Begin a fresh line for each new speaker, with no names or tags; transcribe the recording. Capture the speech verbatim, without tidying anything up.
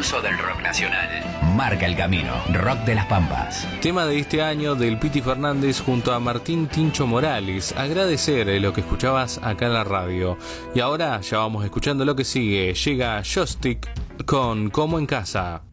pulso del rock nacional. Marca el camino. Rock de las Pampas.
Tema de este año del Piti Fernández junto a Martín Tincho Morales. Agradecer lo que escuchabas acá en la radio. Y ahora ya vamos escuchando lo que sigue. Llega Joystick con Como en Casa.